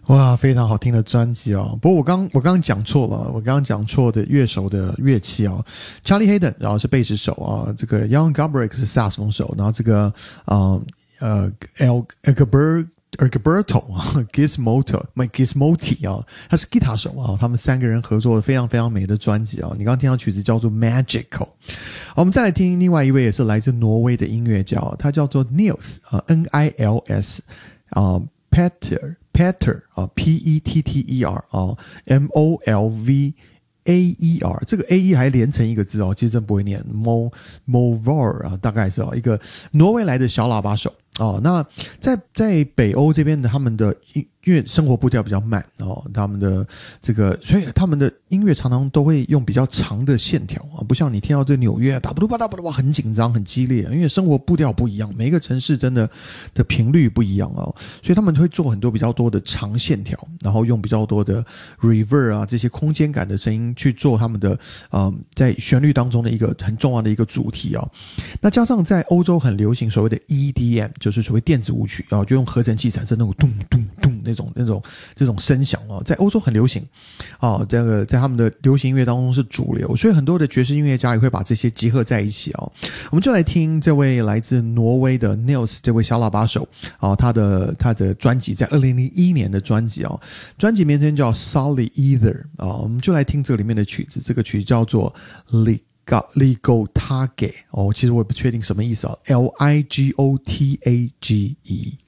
哇，非常好听的专辑哦！不过我刚刚讲错了，我刚刚讲错的乐手的乐器哦，Charlie Haden，然后是贝斯手啊，这个 Jan Garbarek 是萨克斯风手，然后这个Alberto Gizmotti 啊，他是吉他手啊，他们三个人合作的非常非常美的专辑啊。你刚刚听到曲子叫做 Magical， 我们再来听另外一位也是来自挪威的音乐家，他叫做 Nils 啊 ，Nils 啊。Petter 啊 ，Petter 啊 ，Molver， 这个 A E 还连成一个字哦，其实真不会念 Molvar 啊，大概是一个挪威来的小喇叭手哦。那在北欧这边的他们的因为生活步调比较慢哦，他们的这个，所以他们的音乐常常都会用比较长的线条啊，不像你听到这纽约打不哒吧很紧张很激烈，因为生活步调不一样，每一个城市真的频率不一样哦，所以他们会做很多比较多的长线条，然后用比较多的 reverb 啊这些空间感的声音去做他们的在旋律当中的一个很重要的一个主题哦。那加上在欧洲很流行所谓的 EDM， 就是所谓电子舞曲啊，就用合成器产生那种咚咚咚这种声响哦，在欧洲很流行哦，这个在他们的流行音乐当中是主流，所以很多的爵士音乐家也会把这些结合在一起哦。我们就来听这位来自挪威的 Nils 这位小喇叭手哦，他的专辑在2001年的专辑哦，专辑名称叫 Solid Ether 啊，我们就来听这里面的曲子，这个曲叫做 Ligotage 哦，其实我也不确定什么意思啊，Ligotage。